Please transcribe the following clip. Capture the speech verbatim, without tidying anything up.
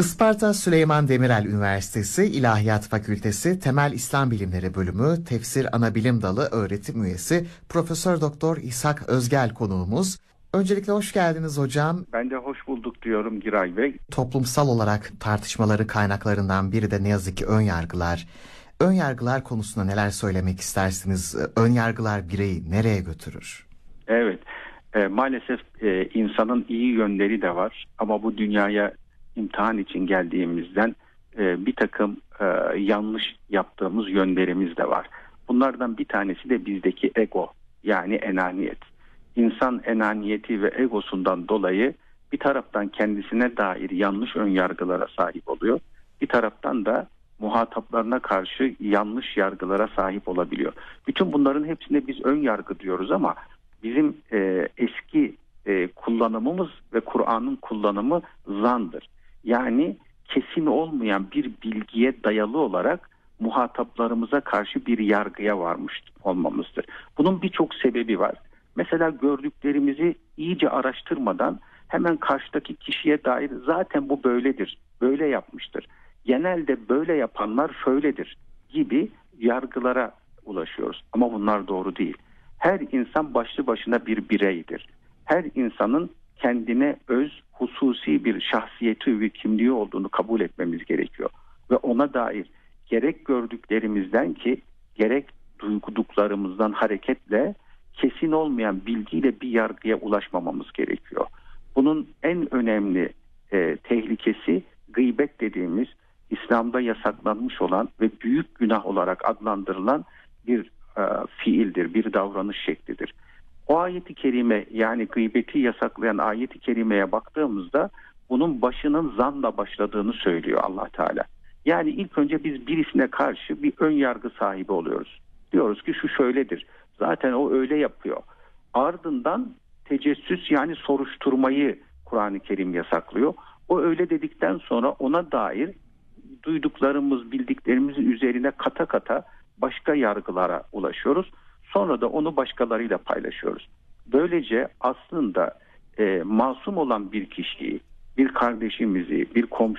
Isparta Süleyman Demirel Üniversitesi İlahiyat Fakültesi Temel İslam Bilimleri Bölümü Tefsir Anabilim Dalı öğretim üyesi Profesör Doktor İshak Özgel konuğumuz. Öncelikle hoş geldiniz hocam. Ben de hoş bulduk diyorum Giray Bey. Toplumsal olarak tartışmaların kaynaklarından biri de ne yazık ki ön yargılar. Ön yargılar konusunda neler söylemek istersiniz? Ön yargılar bireyi nereye götürür? Evet, e, maalesef e, insanın iyi yönleri de var ama bu dünyaya imtihan için geldiğimizden e, bir takım e, yanlış yaptığımız yönlerimiz de var. Bunlardan bir tanesi de bizdeki ego, yani enaniyet. İnsan enaniyeti ve egosundan dolayı bir taraftan kendisine dair yanlış ön yargılara sahip oluyor. Bir taraftan da muhataplarına karşı yanlış yargılara sahip olabiliyor. Bütün bunların hepsine biz ön yargı diyoruz ama bizim e, eski e, kullanımımız ve Kur'an'ın kullanımı zandır. Yani kesin olmayan bir bilgiye dayalı olarak muhataplarımıza karşı bir yargıya varmış olmamızdır. Bunun birçok sebebi var. Mesela gördüklerimizi iyice araştırmadan hemen karşıdaki kişiye dair zaten bu böyledir, böyle yapmıştır, genelde böyle yapanlar şöyledir gibi yargılara ulaşıyoruz. Ama bunlar doğru değil. Her insan başlı başına bir bireydir. Her insanın kendine öz, hususi bir şahsiyeti ve kimliği olduğunu kabul etmemiz gerekiyor. Ve ona dair gerek gördüklerimizden ki gerek duyduklarımızdan hareketle kesin olmayan bilgiyle bir yargıya ulaşmamamız gerekiyor. Bunun en önemli e, tehlikesi gıybet dediğimiz İslam'da yasaklanmış olan ve büyük günah olarak adlandırılan bir e, fiildir, bir davranış şeklidir. O ayet-i kerime, yani gıybeti yasaklayan ayet-i kerimeye baktığımızda bunun başının zanla başladığını söylüyor Allah Teala. Yani ilk önce biz birisine karşı bir ön yargı sahibi oluyoruz. Diyoruz ki şu şöyledir, zaten o öyle yapıyor. Ardından tecessüs, yani soruşturmayı Kur'an-ı Kerim yasaklıyor. O öyle dedikten sonra ona dair duyduklarımız, bildiklerimizin üzerine kata kata başka yargılara ulaşıyoruz. Sonra da onu başkalarıyla paylaşıyoruz. Böylece aslında e, masum olan bir kişiyi, bir kardeşimizi, bir komşu